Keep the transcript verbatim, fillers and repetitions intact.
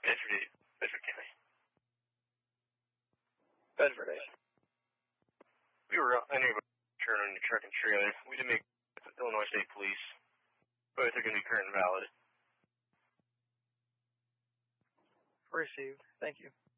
Bedford, Bedford County. Bedford, eh? We were unable to turn on your truck and trailer. We did make Illinois State Police. Both are going to be current and valid. Received. Thank you.